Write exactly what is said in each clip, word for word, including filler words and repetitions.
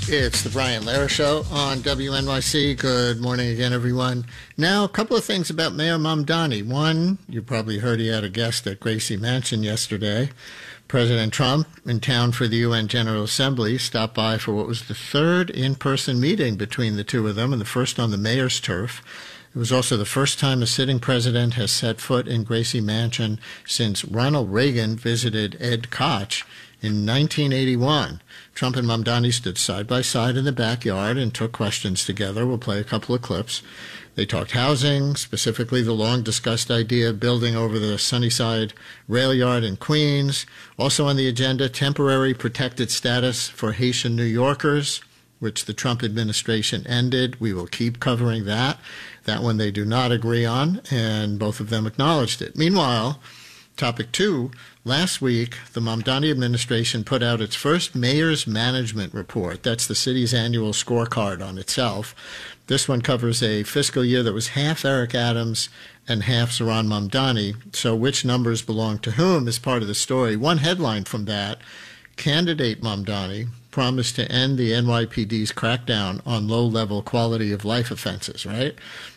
It's the Brian Lehrer Show on W N Y C. Good morning again, everyone. Now, a couple of things about Mayor Mamdani. One, you probably heard he had a guest at Gracie Mansion yesterday. President Trump, in town for the U N General Assembly, stopped by for what was the third in-person meeting between the two of them, and the first on the mayor's turf. It was also the first time a sitting president has set foot in Gracie Mansion since Ronald Reagan visited Ed Koch in nineteen eighty-one. Trump and Mamdani stood side by side in the backyard and took questions together. We'll play a couple of clips. They talked housing, specifically the long-discussed idea of building over the Sunnyside rail yard in Queens. Also on the agenda, temporary protected status for Haitian New Yorkers, which the Trump administration ended. We will keep covering that. That one they do not agree on, and both of them acknowledged it. Meanwhile, topic two, last week, the Mamdani administration put out its first Mayor's Management Report. That's the city's annual scorecard on itself. This one covers a fiscal year that was half Eric Adams and half Zohran Mamdani. So which numbers belong to whom is part of the story. One headline from that, candidate Mamdani promised to end the N Y P D's crackdown on low-level quality of life offenses, right?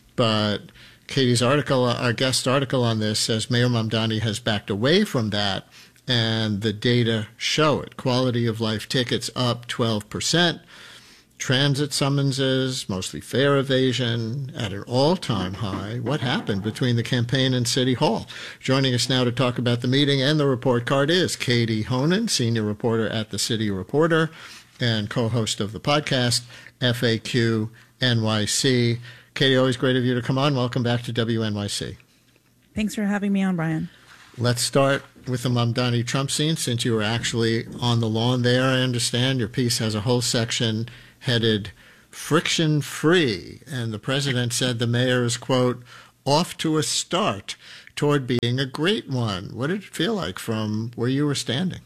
But Katie's article, our guest article on this, says Mayor Mamdani has backed away from that, and the data show it. Quality of life tickets up twelve percent. Transit summonses, mostly fare evasion, at an all-time high. What happened between the campaign and City Hall? Joining us now to talk about the meeting and the report card is Katie Honan, senior reporter at the City Reporter and co-host of the podcast, F A Q N Y C. Katie, always great of you to come on. Welcome back to W N Y C. Thanks for having me on, Brian. Let's start with the Mamdani Trump scene, since you were actually on the lawn there. I understand your piece has a whole section headed friction free, and the president said the mayor is, quote, off to a start toward being a great one. What did it feel like from where you were standing?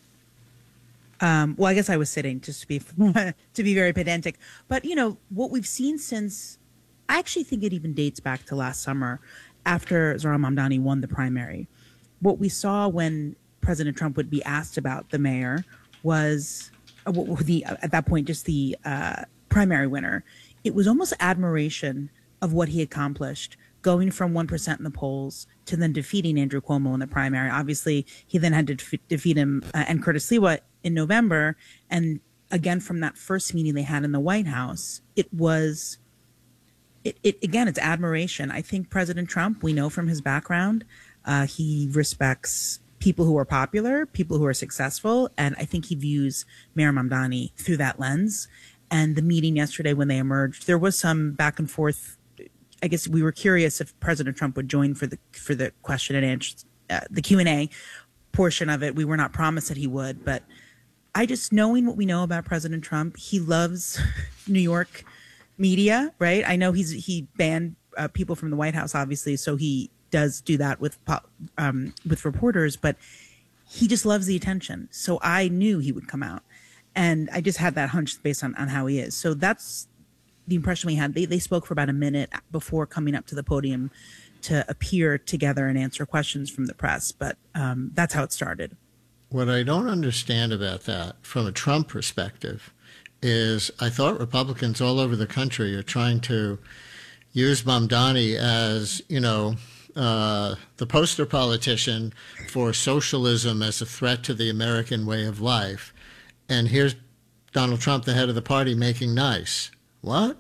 Um, well, I guess I was sitting, just to be to be very pedantic. But, you know, what we've seen since, I actually think it even dates back to last summer after Zohran Mamdani won the primary. What we saw when President Trump would be asked about the mayor was uh, the at that point just the uh, primary winner. It was almost admiration of what he accomplished, going from one percent in the polls to then defeating Andrew Cuomo in the primary. Obviously, he then had to def- defeat him uh, and Curtis Sliwa in November. And again, from that first meeting they had in the White House, it was... It, it again, it's admiration. I think President Trump, we know from his background, uh, he respects people who are popular, people who are successful, and I think he views Mayor Mamdani through that lens. And the meeting yesterday when they emerged, there was some back and forth. I guess we were curious if President Trump would join for the for the question and answer, uh, the Q and A portion of it. We were not promised that he would, but I just, knowing what we know about President Trump, he loves New York media, right? I know he's he banned uh, people from the White House, obviously, so he does do that with um, with reporters, but he just loves the attention. So I knew he would come out, and I just had that hunch based on, on how he is. So that's the impression we had. They they spoke for about a minute before coming up to the podium to appear together and answer questions from the press, but um, that's how it started. What I don't understand about that, from a Trump perspective, is I thought Republicans all over the country are trying to use Mamdani as, you know, uh, the poster politician for socialism as a threat to the American way of life. And here's Donald Trump, the head of the party, making nice. What?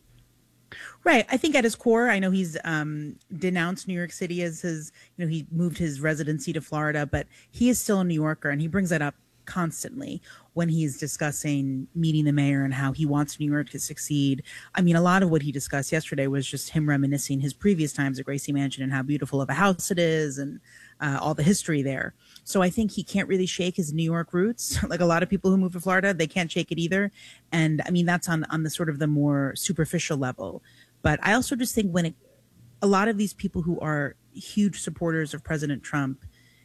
Right. I think at his core, I know he's um, denounced New York City as his, you know, he moved his residency to Florida, but he is still a New Yorker, and he brings that up constantly when he's discussing meeting the mayor and how he wants New York to succeed. I mean, a lot of what he discussed yesterday was just him reminiscing his previous times at Gracie Mansion and how beautiful of a house it is and uh, all the history there. So I think he can't really shake his New York roots. Like a lot of people who move to Florida, they can't shake it either. And I mean, that's on, on the sort of the more superficial level. But I also just think when it, a lot of these people who are huge supporters of President Trump,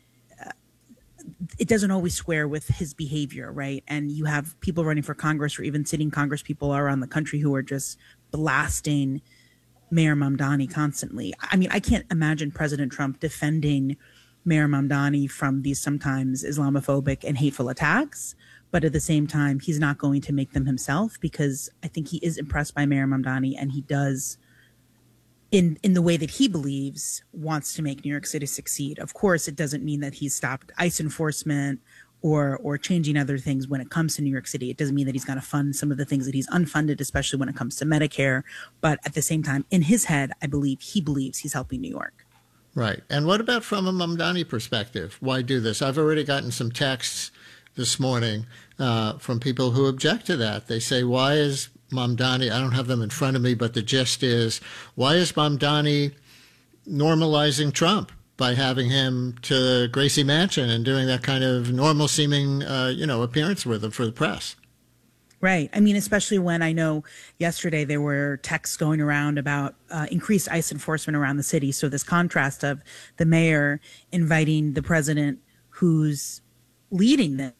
it doesn't always square with his behavior, right? And you have people running for Congress or even sitting Congress people around the country who are just blasting Mayor Mamdani constantly. I mean, I can't imagine President Trump defending Mayor Mamdani from these sometimes Islamophobic and hateful attacks. but at the same time, he's not going to make them himself, because I think he is impressed by Mayor Mamdani, and he does, in in the way that he believes, wants to make New York City succeed. Of course, it doesn't mean that he's stopped ICE enforcement or or changing other things when it comes to New York City. It doesn't mean that he's going to fund some of the things that he's unfunded, especially when it comes to Medicare. But at the same time, in his head, I believe he believes he's helping New York. Right. And what about from a Mamdani perspective? Why do this? I've already gotten some texts this morning uh, from people who object to that. They say, why is Mamdani, I don't have them in front of me, but the gist is, why is Mamdani normalizing Trump by having him to Gracie Mansion and doing that kind of normal seeming, uh, you know, appearance with him for the press? Right. I mean, especially when I know yesterday there were texts going around about uh, increased ICE enforcement around the city. So this contrast of the mayor inviting the president who's leading the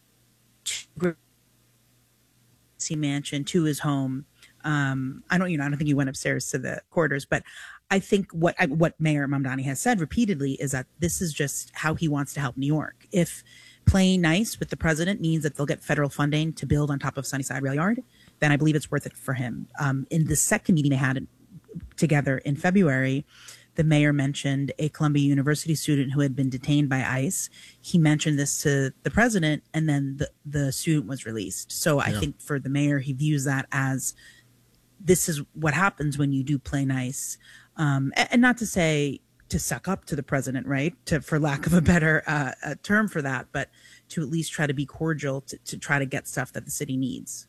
Gracie Mansion to his home. Um, I don't, you know, I don't think he went upstairs to the quarters, but I think what what Mayor Mamdani has said repeatedly is that this is just how he wants to help New York. If playing nice with the president means that they'll get federal funding to build on top of Sunnyside Rail Yard, then I believe it's worth it for him. Um, in the second meeting they had together in February, the mayor mentioned a Columbia University student who had been detained by ICE. He mentioned this to the president, and then the, the student was released. So I yeah. think for the mayor, he views that as this is what happens when you do play nice. Um, and, and not to say to suck up to the president, right? To, for lack of a better uh, a term for that, but to at least try to be cordial to, to try to get stuff that the city needs.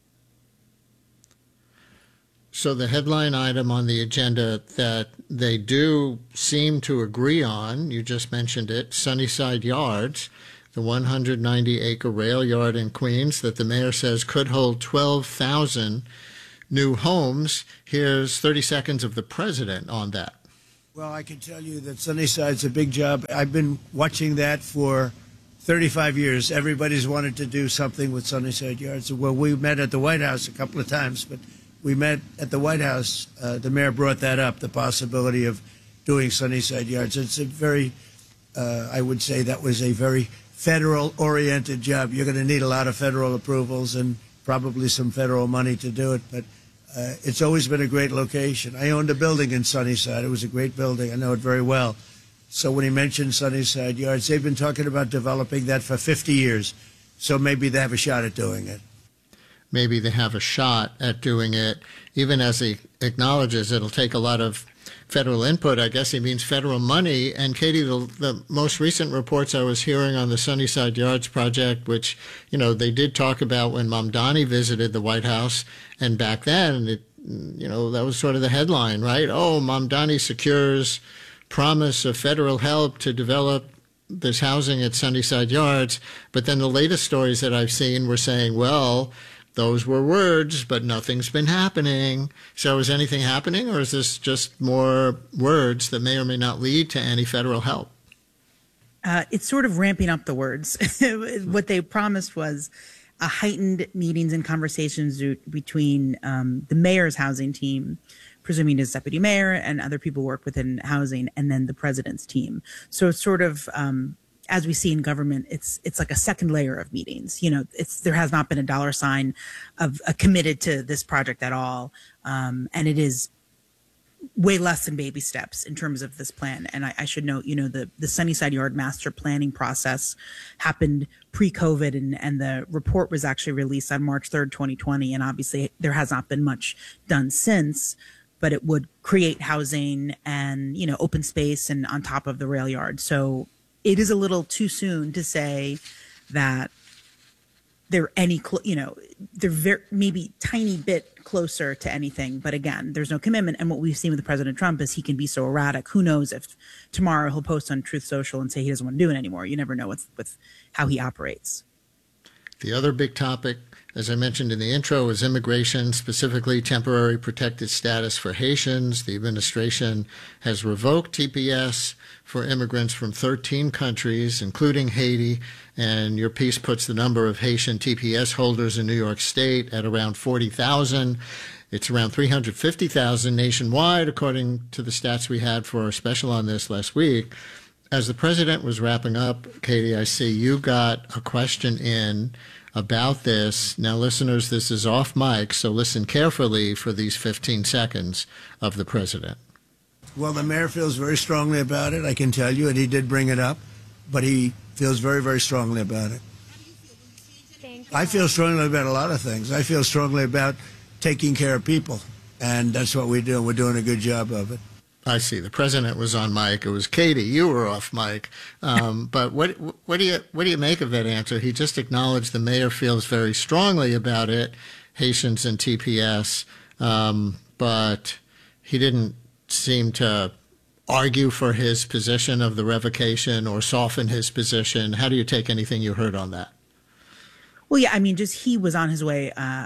So the headline item on the agenda that they do seem to agree on, you just mentioned it, Sunnyside Yards, the one hundred ninety acre rail yard in Queens that the mayor says could hold twelve thousand new homes. Here's thirty seconds of the president on that. Well, I can tell you that Sunnyside's a big job. I've been watching that for thirty-five years. Everybody's wanted to do something with Sunnyside Yards. Well, we met at the White House a couple of times, but we met at the White House. Uh, the mayor brought that up, the possibility of doing Sunnyside Yards. It's a very, uh, I would say that was a very federal-oriented job. You're going to need a lot of federal approvals and probably some federal money to do it, but uh, it's always been a great location. I owned a building in Sunnyside. It was a great building. I know it very well. So when he mentioned Sunnyside Yards, they've been talking about developing that for fifty years, so maybe they have a shot at doing it. Maybe they have a shot at doing it, even as he acknowledges it'll take a lot of federal input. I guess he means federal money. And Katie, the, the most recent reports I was hearing on the Sunnyside Yards project, which, you know, they did talk about when Mamdani visited the White House, and back then, it, you know, that was sort of the headline, right? Oh, Mamdani secures promise of federal help to develop this housing at Sunnyside Yards. But then the latest stories that I've seen were saying, well, those were words, but nothing's been happening. So is anything happening, or is this just more words that may or may not lead to any federal help? Uh, it's sort of ramping up the words. What they promised was a heightened meetings and conversations between um, the mayor's housing team, presuming his deputy mayor and other people who work within housing, and then the president's team. So it's sort of, um, as we see in government, it's it's like a second layer of meetings. You know, it's there has not been a dollar sign of uh, committed to this project at all, um, and it is way less than baby steps in terms of this plan. And I, I should note, you know, the the Sunnyside Yard master planning process happened pre-COVID, and and the report was actually released on March third, twenty twenty, and obviously there has not been much done since. But it would create housing and, you know, open space and on top of the rail yard. So it is a little too soon to say that they're any, cl- you know, they're very, maybe tiny bit closer to anything. But again, there's no commitment. And what we've seen with President Trump is he can be so erratic. Who knows if tomorrow he'll post on Truth Social and say he doesn't want to do it anymore. You never know with, with how he operates. The other big topic, as I mentioned in the intro, is immigration, specifically temporary protected status for Haitians. The administration has revoked T P S for immigrants from thirteen countries, including Haiti. And your piece puts the number of Haitian T P S holders in New York State at around forty thousand. It's around three hundred fifty thousand nationwide, according to the stats we had for our special on this last week. As the president was wrapping up, Katie, I see you got a question in about this. Now, listeners, this is off mic, so listen carefully for these fifteen seconds of the president. Well, the mayor feels very strongly about it, I can tell you, and he did bring it up, but he feels very, very strongly about it. I feel strongly about a lot of things. I feel strongly about taking care of people, and that's what we do. We're doing a good job of it. I see. The president was on mic. It was Katie. You were off mic. Um, but what what do you what do you make of that answer? He just acknowledged the mayor feels very strongly about it, Haitians and T P S, um, but he didn't seem to argue for his position of the revocation or soften his position. How do you take anything you heard on that? Well, yeah, I mean, just he was on his way uh,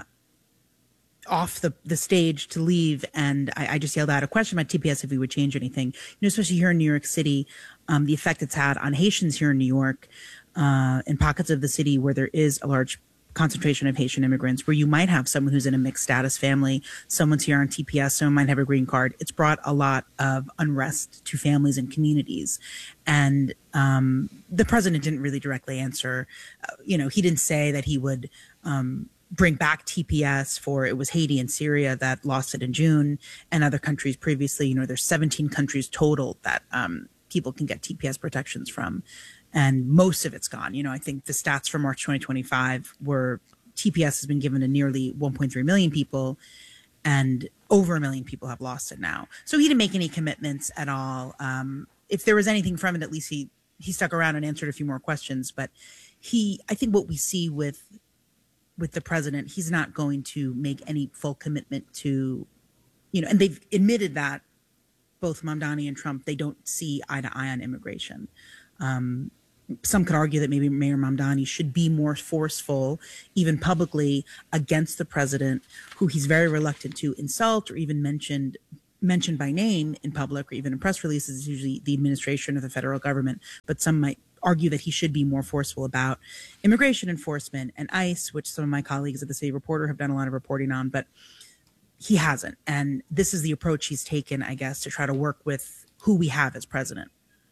off the, the stage to leave, and I, I just yelled out a question about T P S if he would change anything. You know, especially here in New York City, um, the effect it's had on Haitians here in New York, uh, in pockets of the city where there is a large concentration of Haitian immigrants, where you might have someone who's in a mixed status family, someone's here on T P S, someone might have a green card. It's brought a lot of unrest to families and communities. And um, the president didn't really directly answer. Uh, you know, he didn't say that he would um, bring back T P S for, it was Haiti and Syria that lost it in June, and other countries previously. You know, there's seventeen countries total that um, people can get T P S protections from. And most of it's gone. You know, I think the stats for March twenty twenty-five were T P S has been given to nearly one point three million people, and over a million people have lost it now. So he didn't make any commitments at all. Um, if there was anything from it, at least he he stuck around and answered a few more questions. But he, I think what we see with with the president, he's not going to make any full commitment to, you know, and they've admitted that both Mamdani and Trump, they don't see eye to eye on immigration. Um, some could argue that maybe Mayor Mamdani should be more forceful, even publicly, against the president, who he's very reluctant to insult or even mentioned mentioned by name in public or even in press releases. It's usually the administration or the federal government. But some might argue that he should be more forceful about immigration enforcement and ICE, which some of my colleagues at the City Reporter have done a lot of reporting on, but he hasn't. And this is the approach he's taken, I guess, to try to work with who we have as president.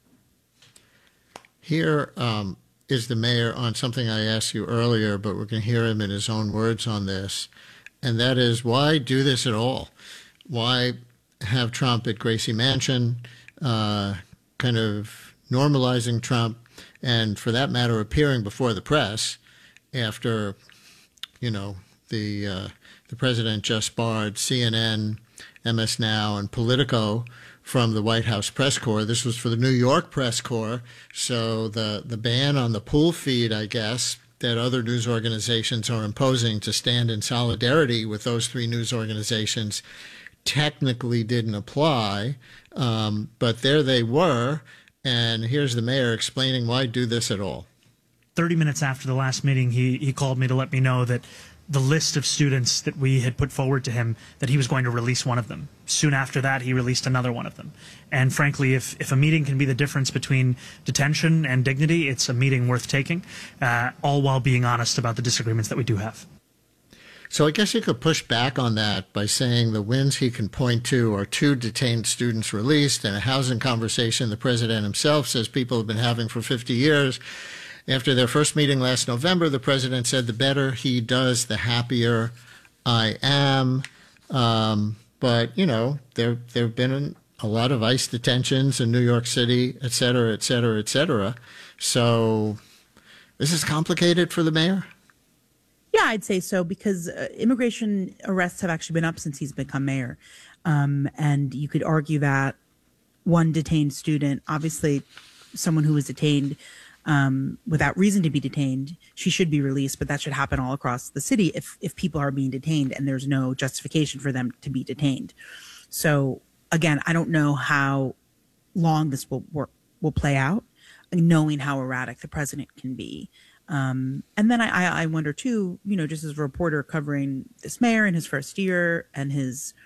Here um, is the mayor on something I asked you earlier, but we're going to hear him in his own words on this. And that is, why do this at all? Why have Trump at Gracie Mansion, uh, kind of normalizing Trump, and for that matter, appearing before the press after, you know, the uh, the president just barred C N N, M S Now, and Politico from the White House press corps. This was for the New York press corps. So the, the ban on the pool feed, I guess, that other news organizations are imposing to stand in solidarity with those three news organizations technically didn't apply. Um, but there they were. And here's the mayor explaining why do this at all. thirty minutes after the last meeting, he, he called me to let me know that the list of students that we had put forward to him, that he was going to release one of them. Soon after that, he released another one of them. And frankly, if, if a meeting can be the difference between detention and dignity, it's a meeting worth taking, uh, all while being honest about the disagreements that we do have. So I guess you could push back on that by saying the wins he can point to are two detained students released and a housing conversation the president himself says people have been having for fifty years. After their first meeting last November, the president said, the better he does, the happier I am. Um, but, you know, there there have been a lot of ICE detentions in New York City, et cetera, et cetera, et cetera. So this is complicated for the mayor? Yeah, I'd say so, because uh, immigration arrests have actually been up since he's become mayor. Um, and you could argue that one detained student, obviously someone who was detained Um, without reason to be detained, she should be released, but that should happen all across the city if, if people are being detained and there's no justification for them to be detained. So again, I don't know how long this will work, will play out, knowing how erratic the president can be. Um, and then I, I wonder too, you know, just as a reporter covering this mayor in his first year and his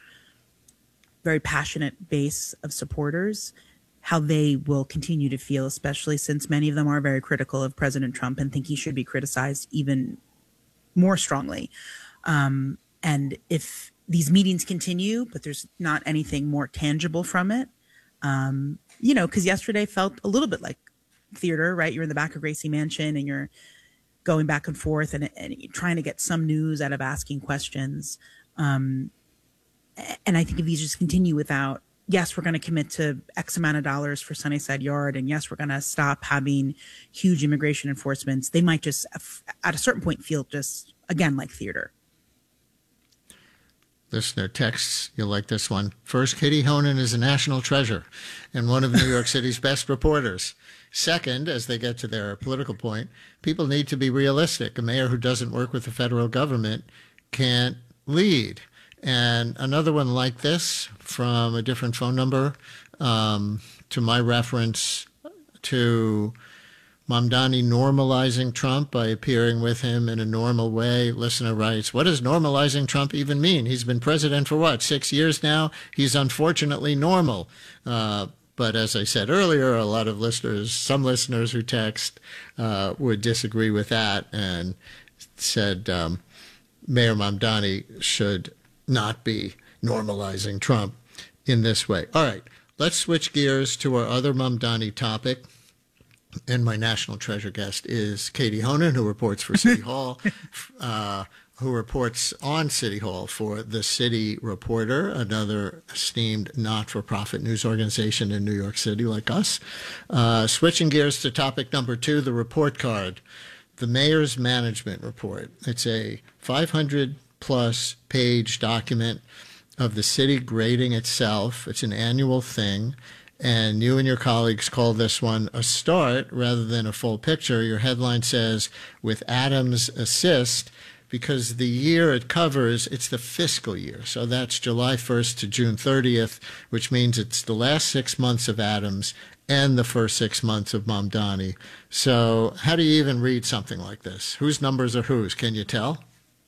very passionate base of supporters, how they will continue to feel, especially since many of them are very critical of President Trump and think he should be criticized even more strongly. Um, and if these meetings continue, but there's not anything more tangible from it, um, you know, because yesterday felt a little bit like theater, right? You're in the back of Gracie Mansion and you're going back and forth and, and trying to get some news out of asking questions. Um, and I think if these just continue without, yes, we're going to commit to X amount of dollars for Sunnyside Yard, and yes, we're going to stop having huge immigration enforcements, they might just, at a certain point, feel just, again, like theater. Listener texts, you'll like this one. First, Katie Honan is a national treasure and one of New York City's best reporters. Second, as they get to their political point, people need to be realistic. A mayor who doesn't work with the federal government can't lead. And another one like this from a different phone number, um, to my reference to Mamdani normalizing Trump by appearing with him in a normal way. Listener writes, what does normalizing Trump even mean? He's been president for what, six years now? He's unfortunately normal. Uh, but as I said earlier, a lot of listeners, some listeners who text uh, would disagree with that and said um, Mayor Mamdani should not be normalizing Trump in this way. All right, let's switch gears to our other Mamdani topic. And my national treasure guest is Katie Honan, who reports for City Hall, uh, who reports on City Hall for the City Reporter, another esteemed not-for-profit news organization in New York City like us. Uh, switching gears to topic number two, the report card, the Mayor's Management Report. It's a five hundred plus page document of the city grading itself. It's an annual thing. And you and your colleagues call this one a start rather than a full picture. Your headline says, with Adams' assist, because the year it covers, it's the fiscal year. So that's July first to June thirtieth, which means it's the last six months of Adams and the first six months of Mamdani. So how do you even read something like this? Whose numbers are whose? Can you tell?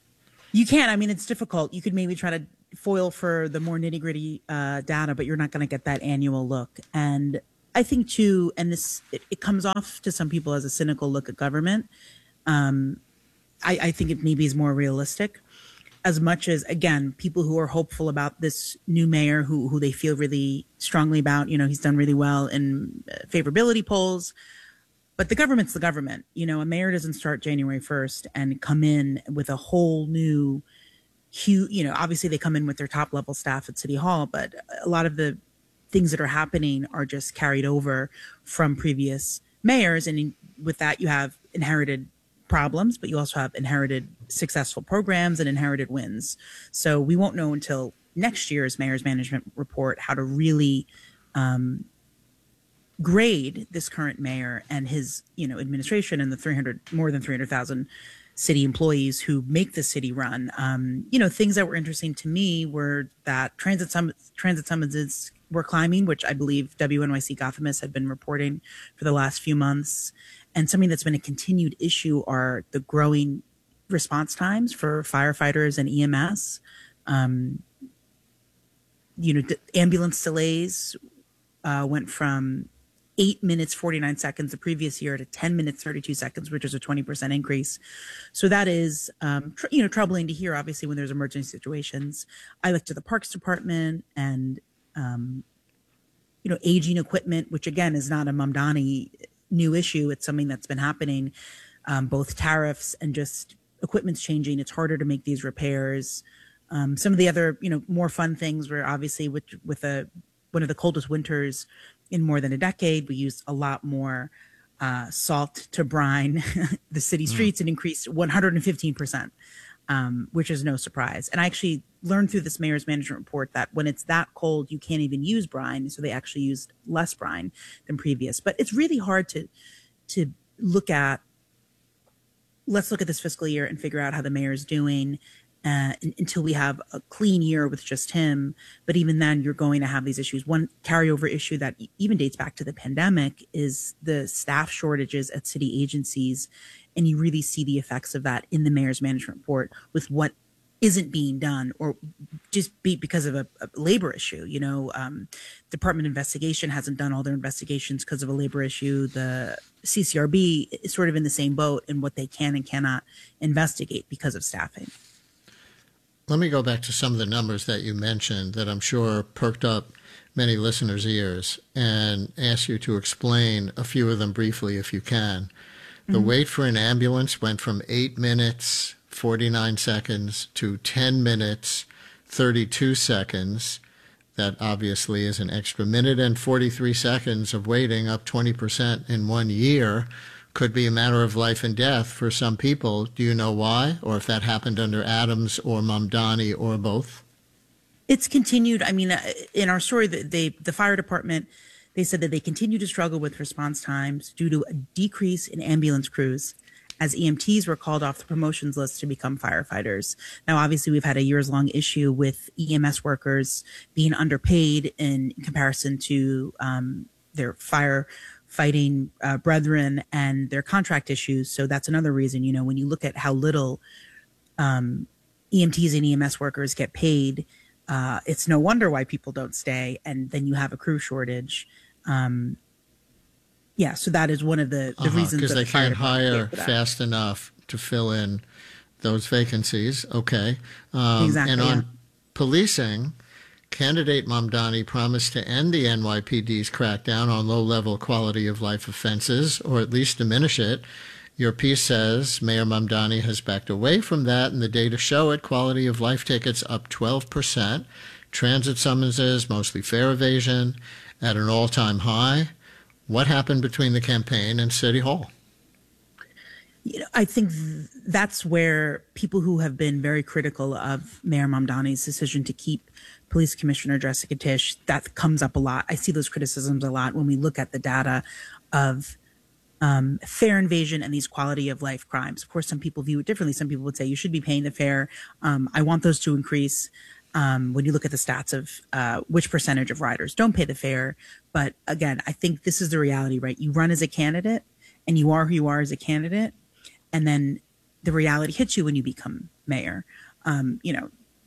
You can. I mean, it's difficult. You could maybe try to foil for the more nitty gritty uh, data, but you're not going to get that annual look. And I think too, and this, it, it comes off to some people as a cynical look at government. Um, I, I think it maybe is more realistic, as much as, again, people who are hopeful about this new mayor who, who they feel really strongly about, you know, he's done really well in favorability polls. But the government's the government. You know, a mayor doesn't start January first and come in with a whole new, huge, you know, obviously they come in with their top level staff at City Hall, but a lot of the things that are happening are just carried over from previous mayors. And in, with that, you have inherited problems, but you also have inherited successful programs and inherited wins. So we won't know until next year's Mayor's Management Report how to really um, grade this current mayor and his, you know, administration and the three hundred, more than three hundred thousand city employees who make the city run. Um, you know, things that were interesting to me were that transit summits, transit summonses were climbing, which I believe W N Y C Gothamist had been reporting for the last few months. And something that's been a continued issue are the growing response times for firefighters and E M S. Um, you know, d- ambulance delays uh, went from eight minutes, forty-nine seconds the previous year to ten minutes, thirty-two seconds, which is a twenty percent increase. So that is, um, tr- you know, troubling to hear, obviously, when there's emergency situations. I looked at the Parks Department and, um, you know, aging equipment, which again is not a Mamdani new issue. It's something that's been happening, um, both tariffs and just equipment's changing. It's harder to make these repairs. Um, some of the other, you know, more fun things were obviously with, with a, one of the coldest winters in more than a decade, we used a lot more uh, salt to brine the city streets. Mm. It increased one hundred fifteen percent, um, which is no surprise. And I actually learned through this mayor's management report that when it's that cold, you can't even use brine. So they actually used less brine than previous. But it's really hard to to look at, let's look at this fiscal year and figure out how the mayor's doing Uh, until we have a clean year with just him. But even then, you're going to have these issues. One carryover issue that even dates back to the pandemic is the staff shortages at city agencies. And you really see the effects of that in the mayor's management report with what isn't being done, or just be because of a, a labor issue. You know, um, Department of Investigation hasn't done all their investigations because of a labor issue. The C C R B is sort of in the same boat in what they can and cannot investigate because of staffing. Let me go back to some of the numbers that you mentioned that I'm sure perked up many listeners' ears and ask you to explain a few of them briefly if you can. The mm-hmm. wait for an ambulance went from eight minutes, forty-nine seconds to ten minutes, thirty-two seconds. That obviously is an extra minute and forty-three seconds of waiting, up twenty percent in one year. Could be a matter of life and death for some people. Do you know why? Or if that happened under Adams or Mamdani or both? It's continued. I mean, in our story, they, the fire department, they said that they continue to struggle with response times due to a decrease in ambulance crews as E M Ts were called off the promotions list to become firefighters. Now, obviously, we've had a years-long issue with E M S workers being underpaid in comparison to um, their firefighting uh, brethren and their contract issues. So that's another reason, you know, when you look at how little um, E M Ts and E M S workers get paid, uh, it's no wonder why people don't stay. And then you have a crew shortage. Um, Yeah, so that is one of the, the uh-huh, reasons because that they can't hire fast enough to fill in those vacancies. Okay. Um, exactly. And on yeah. policing, candidate Mamdani promised to end the N Y P D's crackdown on low-level quality of life offenses, or at least diminish it. Your piece says Mayor Mamdani has backed away from that, and the data show it. Quality of life tickets up twelve percent. Transit summonses, mostly fare evasion, at an all-time high. What happened between the campaign and City Hall? You know, I think th- that's where people who have been very critical of Mayor Mamdani's decision to keep Police Commissioner Jessica Tisch, that comes up a lot. I see those criticisms a lot when we look at the data of um, fare invasion and these quality of life crimes. Of course, some people view it differently. Some people would say you should be paying the fare. Um, I want those to increase. Um, when you look at the stats of uh, which percentage of riders don't pay the fare. But again, I think this is the reality, right? You run as a candidate and you are who you are as a candidate. And then the reality hits you when you become mayor. Um, you know,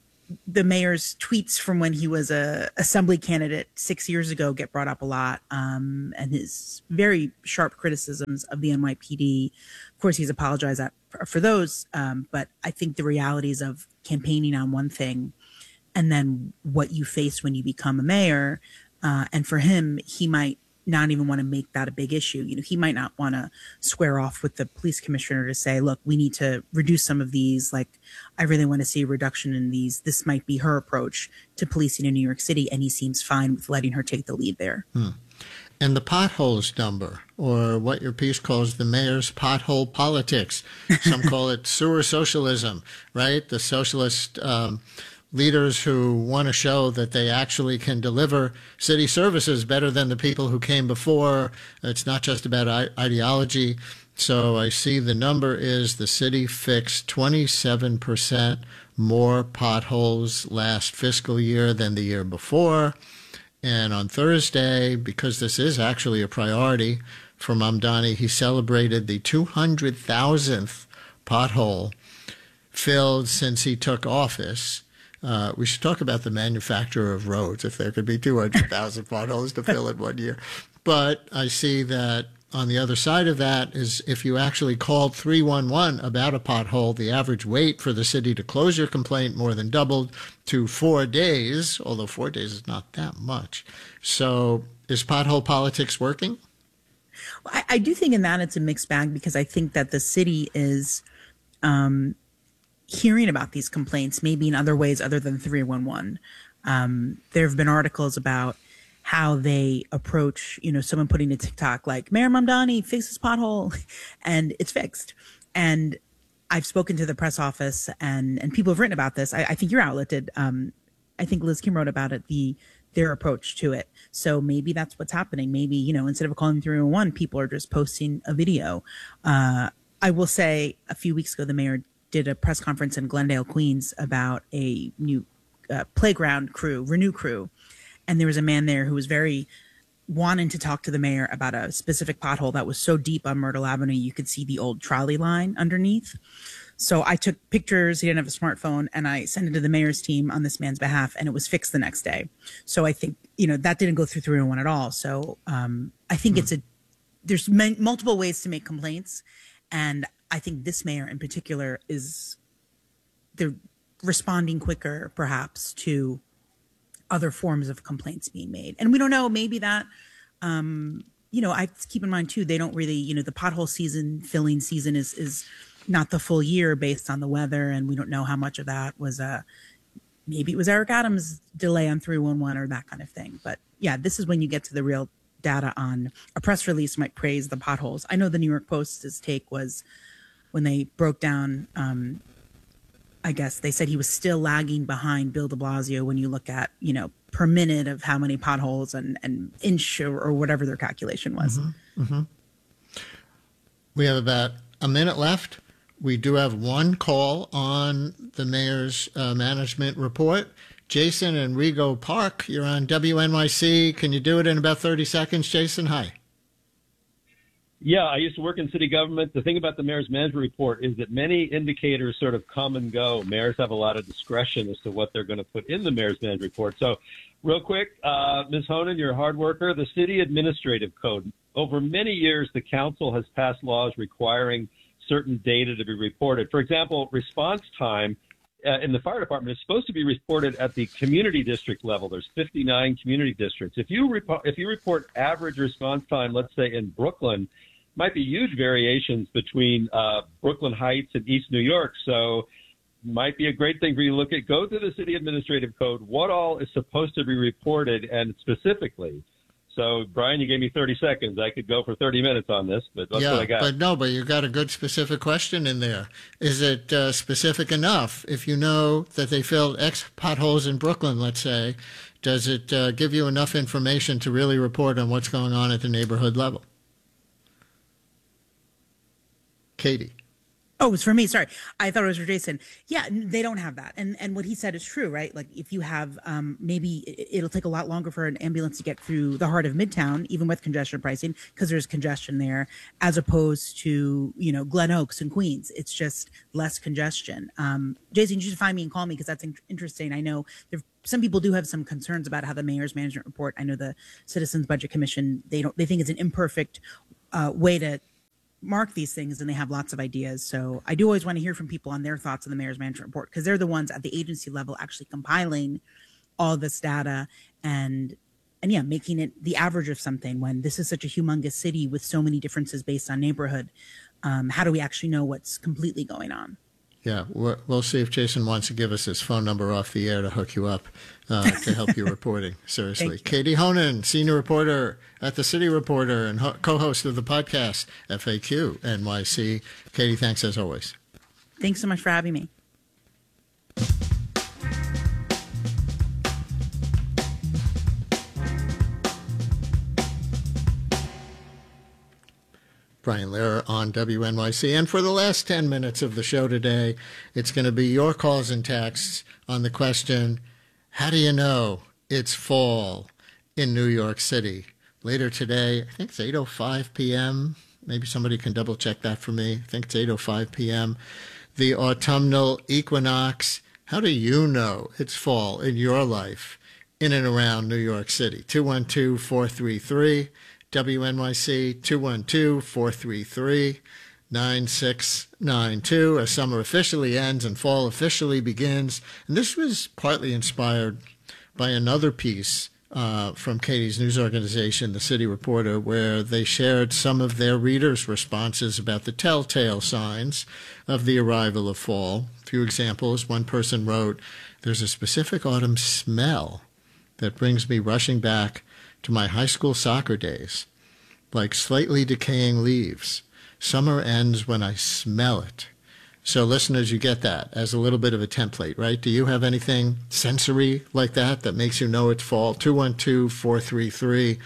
the mayor's tweets from when he was a assembly candidate six years ago get brought up a lot. Um, and his very sharp criticisms of the N Y P D. Of course, he's apologized for, for those. Um, but I think the realities of campaigning on one thing and then what you face when you become a mayor. Uh, and for him, he might not even want to make that a big issue. You know, he might not want to square off with the police commissioner to say, look, we need to reduce some of these. Like, I really want to see a reduction in these. This might be her approach to policing in New York City. And he seems fine with letting her take the lead there. Hmm. And the potholes number, or what your piece calls the mayor's pothole politics. Some call it sewer socialism, right? The socialist um, leaders who want to show that they actually can deliver city services better than the people who came before. It's not just about ideology. So I see the number is the city fixed twenty-seven percent more potholes last fiscal year than the year before. And on Thursday, because this is actually a priority for Mamdani, he celebrated the two hundred thousandth pothole filled since he took office. Uh, we should talk about the manufacturer of roads, if there could be two hundred thousand potholes to fill in one year. But I see that on the other side of that is if you actually called three one one about a pothole, the average wait for the city to close your complaint more than doubled to four days, although four days is not that much. So is pothole politics working? Well, I, I do think in that it's a mixed bag, because I think that the city is um, – hearing about these complaints, maybe in other ways other than three one one. Um, there have been articles about how they approach, you know, someone putting a TikTok like, Mayor Mamdani, fix this pothole, and it's fixed. And I've spoken to the press office, and, and people have written about this. I, I think your outlet did. Um, I think Liz Kim wrote about it, the their approach to it. So maybe that's what's happening. Maybe, you know, instead of calling three one one, people are just posting a video. Uh, I will say a few weeks ago, the mayor did a press conference in Glendale, Queens about a new uh, playground crew, Renew crew. And there was a man there who was very wanting to talk to the mayor about a specific pothole that was so deep on Myrtle Avenue, you could see the old trolley line underneath. So I took pictures. He didn't have a smartphone, and I sent it to the mayor's team on this man's behalf, and it was fixed the next day. So I think, you know, that didn't go through three oh one at all. So um, I think mm. it's a, there's m- multiple ways to make complaints. And I think this mayor in particular is, they're responding quicker perhaps to other forms of complaints being made. And we don't know, maybe that, um, you know, I keep in mind too, they don't really, you know, the pothole season, filling season is, is not the full year based on the weather. And we don't know how much of that was, uh, maybe it was Eric Adams' delay on three one one or that kind of thing. But yeah, this is when you get to the real data on a press release might praise the potholes. I know the New York Post's take was when they broke down, um, I guess they said he was still lagging behind Bill de Blasio when you look at, you know, per minute of how many potholes and, and inch or, or whatever their calculation was. Mm-hmm. Mm-hmm. We have about a minute left. We do have one call on the mayor's uh, management report. Jason in Rego Park, you're on W N Y C. Can you do it in about thirty seconds, Jason? Hi. Yeah, I used to work in city government. The thing about the mayor's management report is that many indicators sort of come and go. Mayors have a lot of discretion as to what they're going to put in the mayor's management report. So real quick, uh, Miz Honan, you're a hard worker. The city administrative code. Over many years, the council has passed laws requiring certain data to be reported. For example, response time uh, in the fire department is supposed to be reported at the community district level. There's fifty-nine community districts. If you report, if you report average response time, let's say in Brooklyn, might be huge variations between uh, Brooklyn Heights and East New York. So might be a great thing for you to look at. Go to the city administrative code, what all is supposed to be reported, and specifically. So, Brian, you gave me thirty seconds. I could go for thirty minutes on this, but that's yeah, what I got. But no, but you got a good specific question in there. Is it uh, specific enough? If you know that they filled X potholes in Brooklyn, let's say, does it uh, give you enough information to really report on what's going on at the neighborhood level? Katie. Oh, it was for me. Sorry. I thought it was for Jason. Yeah, they don't have that. And and what he said is true, right? Like if you have um, maybe it'll take a lot longer for an ambulance to get through the heart of Midtown, even with congestion pricing, because there's congestion there, as opposed to, you know, Glen Oaks and Queens. It's just less congestion. Um, Jason, you should find me and call me because that's in- interesting. I know there, some people do have some concerns about how the mayor's management report. I know the Citizens Budget Commission, they don't they think it's an imperfect uh, way to mark these things, and they have lots of ideas. So I do always want to hear from people on their thoughts on the mayor's management report, because they're the ones at the agency level actually compiling all this data and and yeah, making it the average of something when this is such a humongous city with so many differences based on neighborhood. Um, how do we actually know what's completely going on? Yeah, we'll see if Jason wants to give us his phone number off the air to hook you up uh, to help you reporting. Seriously. Katie Honan, senior reporter at the City Reporter and ho- co-host of the podcast F A Q N Y C. Katie, thanks as always. Thanks so much for having me. Brian Lehrer on W N Y C. And for the last ten minutes of the show today, it's going to be your calls and texts on the question, how do you know it's fall in New York City? Later today, I think it's eight oh five p.m. Maybe somebody can double check that for me. I think it's eight oh five p.m. The autumnal equinox. How do you know it's fall in your life in and around New York City? two one two, four three three W N Y C, two one two, four three three, nine six nine two, as summer officially ends and fall officially begins. And this was partly inspired by another piece uh, from Katie's news organization, the City Reporter, where they shared some of their readers' responses about the telltale signs of the arrival of fall. A few examples. One person wrote, "There's a specific autumn smell that brings me rushing back to my high school soccer days, like slightly decaying leaves. Summer ends when I smell it." So listeners, you get that as a little bit of a template, right? Do you have anything sensory like that that makes you know it's fall? two one two, four three three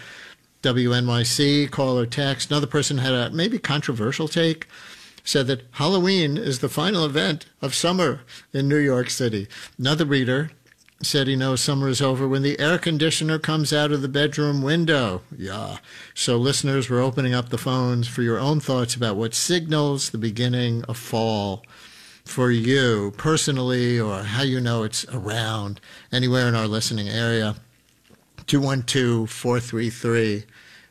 W N Y C, call or text. Another person had a maybe controversial take, said that Halloween is the final event of summer in New York City. Another reader said he knows summer is over when the air conditioner comes out of the bedroom window. Yeah. So listeners, we're opening up the phones for your own thoughts about what signals the beginning of fall for you personally, or how you know it's around anywhere in our listening area. two one two, four three three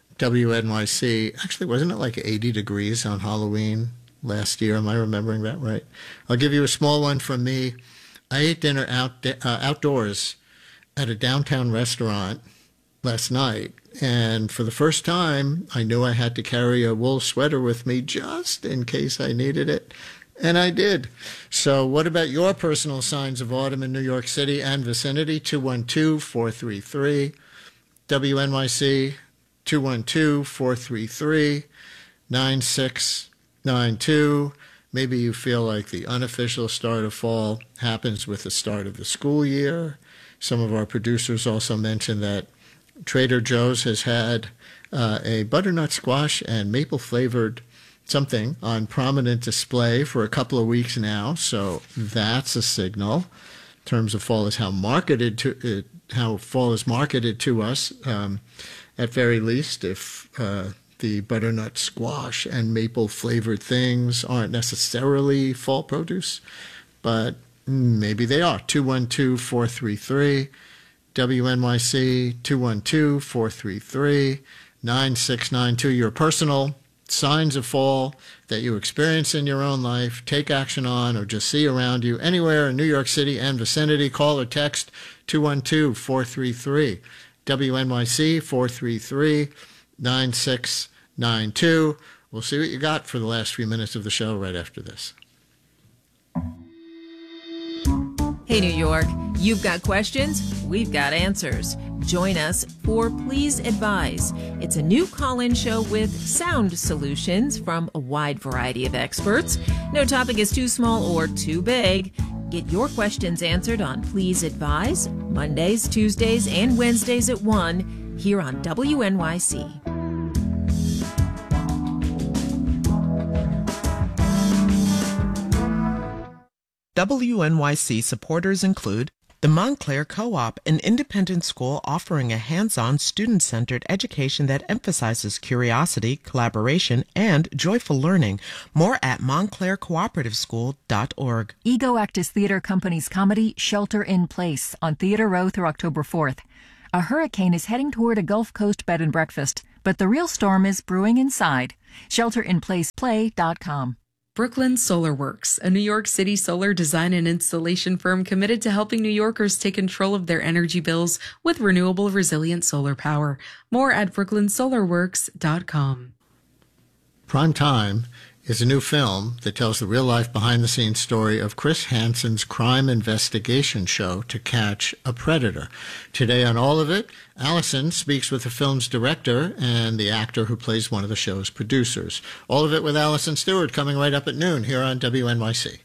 W N Y C. Actually, wasn't it like eighty degrees on Halloween last year? Am I remembering that right? I'll give you a small one from me. I ate dinner out uh, outdoors at a downtown restaurant last night. And for the first time, I knew I had to carry a wool sweater with me just in case I needed it. And I did. So what about your personal signs of autumn in New York City and vicinity? two one two, four three three, W N Y C, two one two, four three three, nine six nine two. Maybe you feel like the unofficial start of fall happens with the start of the school year. Some of our producers also mentioned that Trader Joe's has had uh, a butternut squash and maple-flavored something on prominent display for a couple of weeks now, so that's a signal. In terms of fall is how marketed to uh, how fall is marketed to us. Um, at very least, if uh, the butternut squash and maple flavored things aren't necessarily fall produce, but maybe they are. two one two, four three three, W N Y C, two one two, four three three, nine six nine two. Your personal signs of fall that you experience in your own life, take action on, or just see around you anywhere in New York City and vicinity. Call or text two one two, four three three, W N Y C, four three three, nine six nine two. We'll see what you got for the last few minutes of the show right after this. Hey, New York, you've got questions, we've got answers. Join us for Please Advise. It's a new call-in show with sound solutions from a wide variety of experts. No topic is too small or too big. Get your questions answered on Please Advise, Mondays, Tuesdays, and Wednesdays at one, here on W N Y C. W N Y C supporters include the Montclair Co-op, an independent school offering a hands-on, student-centered education that emphasizes curiosity, collaboration, and joyful learning. More at montclair cooperative school dot org. Ego Actus Theater Company's comedy Shelter in Place on Theater Row through October fourth. A hurricane is heading toward a Gulf Coast bed and breakfast, but the real storm is brewing inside. shelter in place play dot com. Brooklyn Solar Works, a New York City solar design and installation firm committed to helping New Yorkers take control of their energy bills with renewable, resilient solar power. More at brooklyn solar works dot com. Prime Time is a new film that tells the real-life behind-the-scenes story of Chris Hansen's crime investigation show To Catch a Predator. Today on All of It, Allison speaks with the film's director and the actor who plays one of the show's producers. All of It with Allison Stewart coming right up at noon here on W N Y C.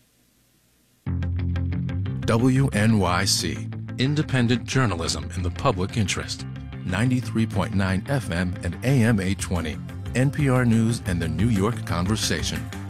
W N Y C, independent journalism in the public interest. ninety-three point nine F M and A M eight twenty. N P R News and the New York Conversation.